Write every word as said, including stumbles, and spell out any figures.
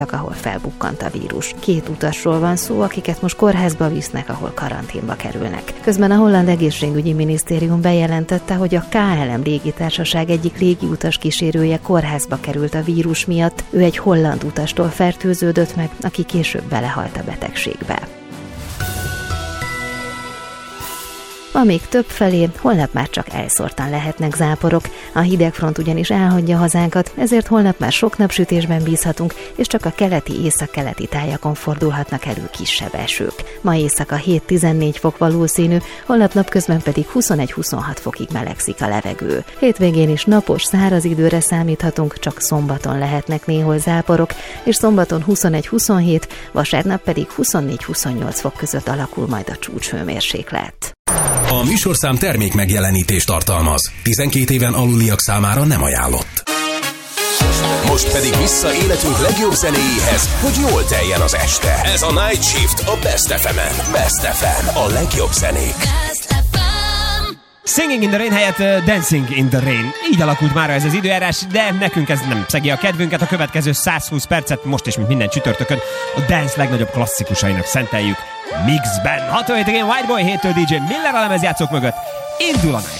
ahol felbukkant a vírus. Két utasról van szó, akiket most kórházba visznek, ahol karanténba kerülnek. Közben a holland egészségügyi minisztérium bejelentette, hogy a ká el em légitársaság egyik légiutas kísérője kórházba került a vírus miatt. Ő egy holland utastól fertőződött meg, aki később belehalt a betegségbe. Ma még több felé, holnap már csak elszórtan lehetnek záporok. A hidegfront ugyanis elhagyja hazánkat, ezért holnap már sok napsütésben bízhatunk, és csak a keleti északkeleti tájakon fordulhatnak elő kisebb esők. Ma éjszaka hét-tizennégy fok valószínű, holnap napközben pedig huszonegy-huszonhat fokig melegszik a levegő. Hétvégén is napos, száraz időre számíthatunk, csak szombaton lehetnek néhol záporok, és szombaton huszonegy-huszonhét, vasárnap pedig huszonnégy-huszonnyolc fok között alakul majd a csúcshőmérséklet. A műsorszám termék megjelenítést tartalmaz. tizenkét éven aluliak számára nem ajánlott. Most pedig vissza életünk legjobb zenéjéhez, hogy jól teljen az este. Ez a Night Shift a Best ef emen. Best ef em, a legjobb zenék. Singing in the Rain helyett uh, Dancing in the Rain. Így alakult már ez az időjárás, de nekünk ez nem szegi a kedvünket. A következő százhúsz percet most is, mint minden csütörtökön, a dance legnagyobb klasszikusainak szenteljük mixben. hatvanhét igen, White Boy, héttől dé dzsé Miller a lemezjátszók mögött. Indul a Night